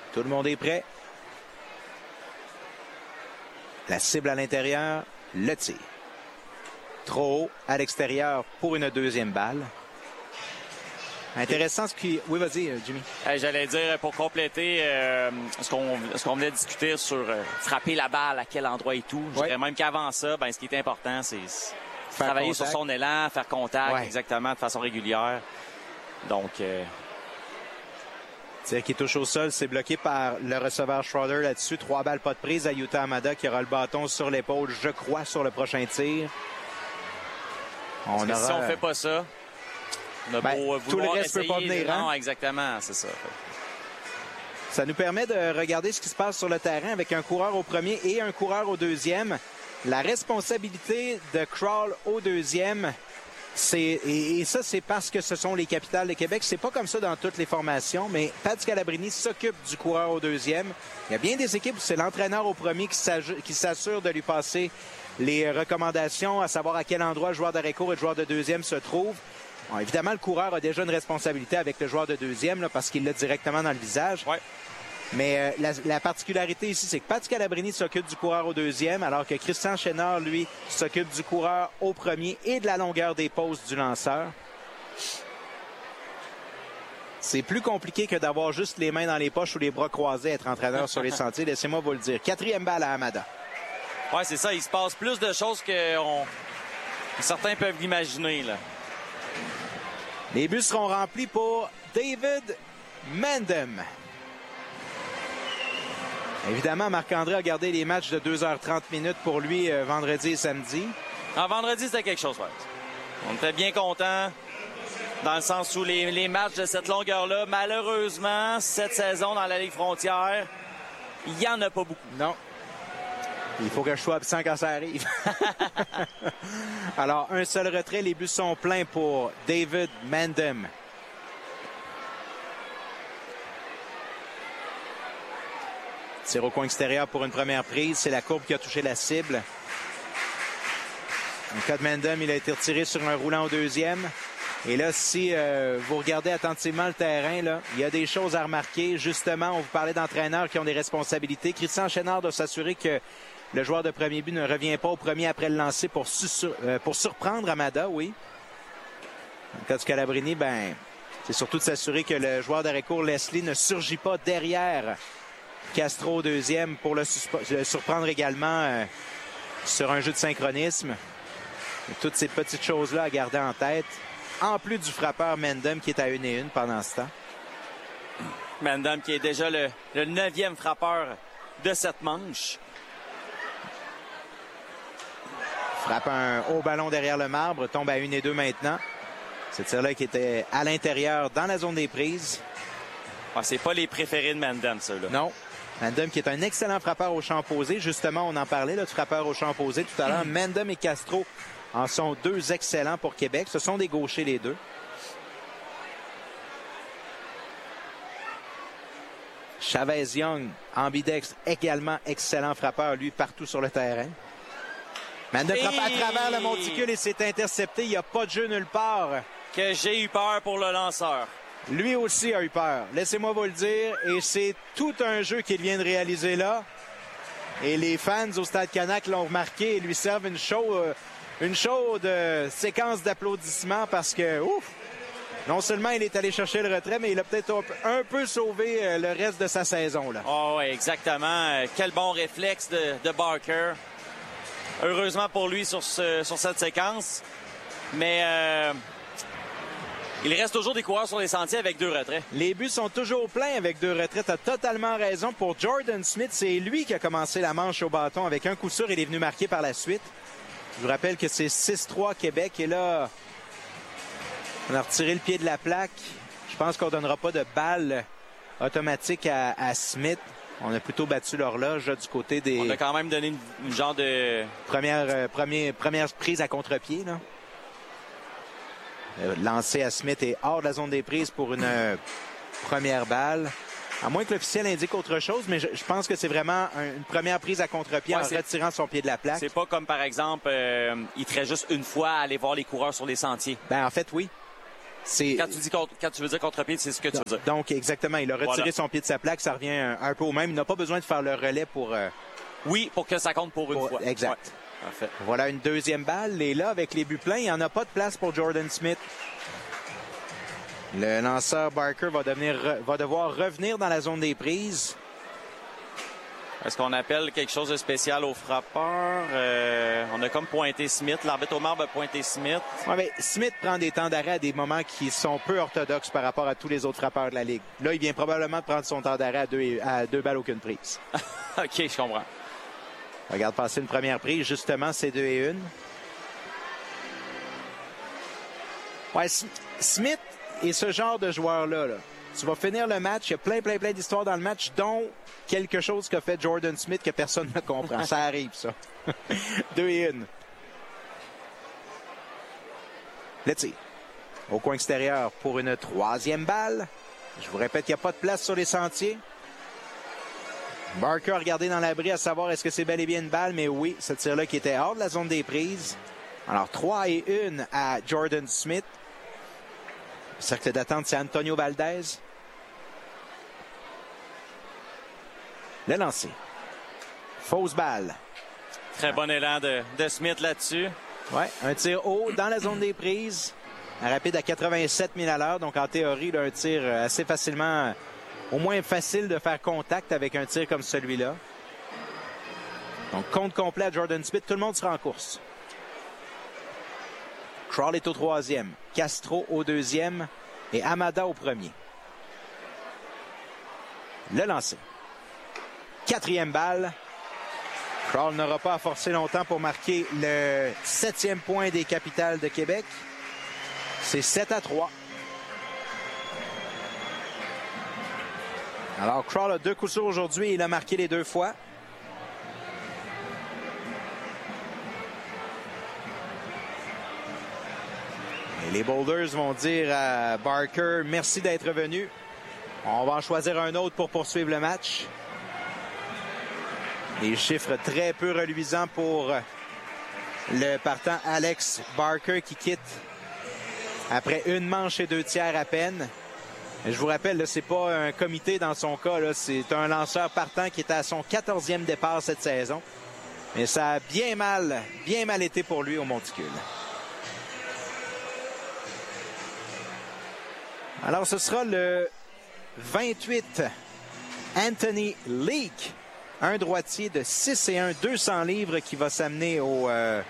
Tout le monde est prêt. La cible à l'intérieur, le tir. Trop haut à l'extérieur pour une deuxième balle. Intéressant ce qui... Oui, vas-y, Jimmy. J'allais dire, pour compléter ce qu'on venait de discuter sur frapper la balle, à quel endroit et tout. Je dirais même qu'avant ça, ce qui est important, c'est travailler contact. Sur son élan, faire contact, exactement, de façon régulière. Donc... Tir qui touche au sol, c'est bloqué par le receveur Schroeder là-dessus. 3 balles, pas de prise à Yuta Hamada qui aura le bâton sur l'épaule, je crois, sur le prochain tir. Si on ne fait pas ça, on a beau tout le reste ne peut pas venir. Non, exactement, c'est ça. Ça nous permet de regarder ce qui se passe sur le terrain avec un coureur au premier et un coureur au deuxième. La responsabilité de Crawl au deuxième, et ça, c'est parce que ce sont les Capitales de Québec. C'est pas comme ça dans toutes les formations, mais Pat Scalabrini s'occupe du coureur au deuxième. Il y a bien des équipes où c'est l'entraîneur au premier qui s'assure de lui passer les recommandations, à savoir à quel endroit le joueur d'arrêt-court et le joueur de deuxième se trouvent. Bon, évidemment, le coureur a déjà une responsabilité avec le joueur de deuxième là, parce qu'il l'a directement dans le visage. Ouais. Mais la particularité ici, c'est que Pat Scalabrini s'occupe du coureur au deuxième, alors que Christian Chénard, lui, s'occupe du coureur au premier et de la longueur des pauses du lanceur. C'est plus compliqué que d'avoir juste les mains dans les poches ou les bras croisés, être entraîneur sur les sentiers. Laissez-moi vous le dire. 4e balle à Hamada. Oui, c'est ça. Il se passe plus de choses que certains peuvent l'imaginer, là. Les buts seront remplis pour David Mandem. Évidemment, Marc-André a gardé les matchs de 2h30 pour lui vendredi et samedi. Vendredi, c'était quelque chose. Ouais. On était bien contents dans le sens où les matchs de cette longueur-là, malheureusement, cette saison dans la Ligue Frontière, il n'y en a pas beaucoup. Non. Il faut que je sois absent quand ça arrive. Alors, un seul retrait. Les buts sont pleins pour David Mandem. Tir au coin extérieur pour une première prise. C'est la courbe qui a touché la cible. En cas de Mandem, il a été retiré sur un roulant au deuxième. Et là, si vous regardez attentivement le terrain, là, il y a des choses à remarquer. Justement, on vous parlait d'entraîneurs qui ont des responsabilités. Christian Chénard doit s'assurer que le joueur de premier but ne revient pas au premier après le lancer pour surprendre Hamada, oui. En cas du Scalabrini, c'est surtout de s'assurer que le joueur d'arrêt-court, Leslie, ne surgit pas derrière Castro au deuxième pour le surprendre également sur un jeu de synchronisme. Et toutes ces petites choses-là à garder en tête. En plus du frappeur Mandem qui est à 1-1 pendant ce temps. Mandem qui est déjà le 9e frappeur de cette manche. Frappe un haut ballon derrière le marbre, tombe à 1-2 maintenant. Ce tir-là qui était à l'intérieur dans la zone des prises. C'est pas les préférés de Mandem, ceux-là. Non. Mandem qui est un excellent frappeur au champ posé. Justement, on en parlait là, du frappeur au champ posé tout à l'heure. Mandem et Castro en sont deux excellents pour Québec. Ce sont des gauchers les deux. Chavez-Young, ambidextre, également excellent frappeur, lui, partout sur le terrain. Mandem frappe à travers le monticule et s'est intercepté. Il n'y a pas de jeu nulle part. Que j'ai eu peur pour le lanceur. Lui aussi a eu peur. Laissez-moi vous le dire. Et c'est tout un jeu qu'il vient de réaliser là. Et les fans au Stade Canac l'ont remarqué et lui servent une chaude séquence d'applaudissements parce que, non seulement il est allé chercher le retrait, mais il a peut-être un peu sauvé le reste de sa saison, là. Oh, oui, exactement. Quel bon réflexe de Barker. Heureusement pour lui sur cette séquence. Mais il reste toujours des coureurs sur les sentiers avec 2 retraits. Les buts sont toujours pleins avec 2 retraits. Tu as totalement raison. Pour Jordan Smith, c'est lui qui a commencé la manche au bâton avec un coup sûr. Il est venu marquer par la suite. Je vous rappelle que c'est 6-3 Québec. Et là, on a retiré le pied de la plaque. Je pense qu'on ne donnera pas de balle automatique à Smith. On a plutôt battu l'horloge du côté des... On a quand même donné une genre de... Première prise à contre-pied, là. Lancé à Smith est hors de la zone des prises pour une première balle. À moins que l'officiel indique autre chose, mais je pense que c'est vraiment une première prise à contre-pied en retirant son pied de la plaque. C'est pas comme, par exemple, il traite juste une fois à aller voir les coureurs sur les sentiers. En fait, oui. Quand tu veux dire contre-pied, c'est ce que tu veux dire. Donc, exactement. Il a retiré son pied de sa plaque. Ça revient un peu au même. Il n'a pas besoin de faire le relais pour... Oui, pour que ça compte pour une fois. Exact. Ouais. Parfait. Voilà une deuxième balle. Et là, avec les buts pleins, il n'y en a pas de place pour Jordan Smith. Le lanceur Barker va devoir revenir dans la zone des prises. Est-ce qu'on appelle quelque chose de spécial au frappeur? On a comme pointé Smith. L'arbitre au marbre a pointé Smith. Ouais, mais Smith prend des temps d'arrêt à des moments qui sont peu orthodoxes par rapport à tous les autres frappeurs de la Ligue. Là, il vient probablement de prendre son temps d'arrêt à deux balles, aucune prise. OK, je comprends. Regarde passer une première prise. Justement, c'est 2-1. Ouais, Smith est ce genre de joueur-là. Là. Tu vas finir le match. Il y a plein d'histoires dans le match, dont quelque chose qu'a fait Jordan Smith que personne ne comprend. Ça arrive, ça. 2-1. Le tir. Au coin extérieur pour une troisième balle. Je vous répète qu'il n'y a pas de place sur les sentiers. Barker a regardé dans l'abri à savoir est-ce que c'est bel et bien une balle, mais oui, ce tir-là qui était hors de la zone des prises. Alors, 3-1 à Jordan Smith. Le cercle d'attente, c'est Antonio Valdez. Le lancer. Fausse balle. Très bon élan de Smith là-dessus. Oui, un tir haut dans la zone des prises. Un rapide à 87 000 à l'heure. Donc, en théorie, là, un tir assez facilement, au moins facile de faire contact avec un tir comme celui-là. Donc, compte complet à Jordan Smith. Tout le monde sera en course. Crawl est au troisième. Castro au deuxième. Et Amada au premier. Le lancer. Quatrième balle. Crawl n'aura pas à forcer longtemps pour marquer le 7e point des Capitales de Québec. C'est 7-3. Alors, Crawl a 2 coups sûrs aujourd'hui et il a marqué les 2 fois. Et les Boulders vont dire à Barker, merci d'être venu. On va en choisir un autre pour poursuivre le match. Des chiffres très peu reluisants pour le partant Alex Barker qui quitte après une manche et 2 tiers à peine. Je vous rappelle, ce n'est pas un comité dans son cas. C'est un lanceur partant qui était à son 14e départ cette saison. Mais ça a bien mal été pour lui au monticule. Alors, ce sera le 28, Anthony Leake, un droitier de 6'1", 200 livres qui va s'amener au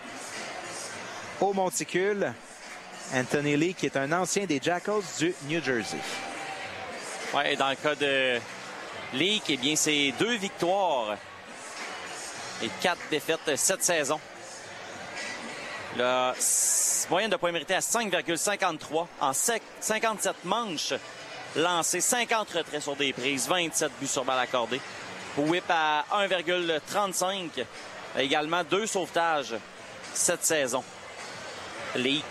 monticule. Anthony Leake est un ancien des Jackals du New Jersey. Oui, et dans le cas de Leake, eh bien, c'est 2 victoires et 4 défaites cette saison. La moyenne de points mérités à 5,53 en 57 manches lancées, 50 retraits sur des prises, 27 buts sur balle accordée. Whip à 1,35. Également 2 sauvetages cette saison. Leake.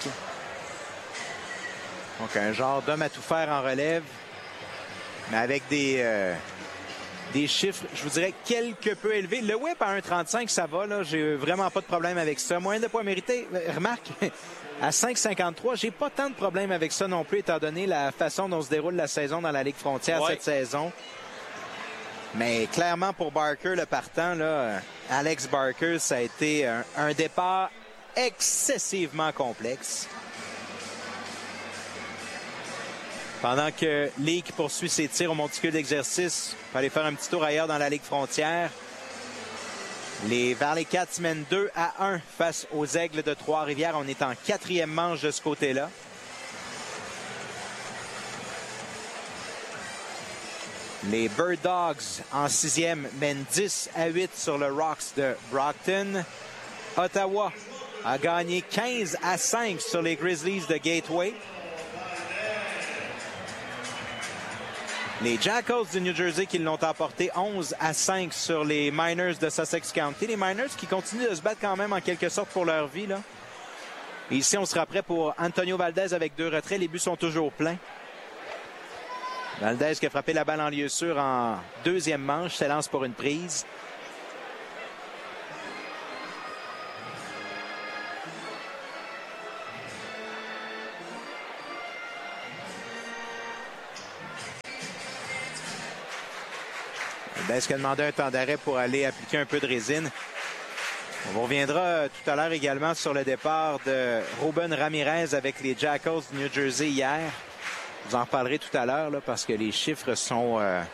Donc un genre d'homme à tout faire en relève, mais avec des chiffres, je vous dirais, quelque peu élevés. Le whip à 1,35, ça va, là. J'ai vraiment pas de problème avec ça. Moyenne de points mérités, remarque, à 5,53, j'ai pas tant de problème avec ça non plus, étant donné la façon dont se déroule la saison dans la Ligue frontière cette saison. Mais clairement, pour Barker, le partant, là, Alex Barker, ça a été un départ excessivement complexe. Pendant que Leake poursuit ses tirs au monticule d'exercice, il va aller faire un petit tour ailleurs dans la Ligue frontière. Les Valley Cats mènent 2-1 face aux Aigles de Trois-Rivières. On est en 4e manche de ce côté-là. Les Bird Dogs en 6e mènent 10-8 sur le Rocks de Brockton. Ottawa a gagné 15-5 sur les Grizzlies de Gateway. Les Jackals du New Jersey qui l'ont emporté 11-5 sur les Miners de Sussex County. Les Miners qui continuent de se battre quand même en quelque sorte pour leur vie, là. Et ici, on sera prêt pour Antonio Valdez avec 2 retraits. Les buts sont toujours pleins. Valdez qui a frappé la balle en lieu sûr en 2e manche. S'élance pour une prise. Est-ce qu'il a demandé un temps d'arrêt pour aller appliquer un peu de résine? On reviendra tout à l'heure également sur le départ de Ruben Ramirez avec les Jackals du New Jersey hier. Je vous en reparlerai tout à l'heure parce que les chiffres sont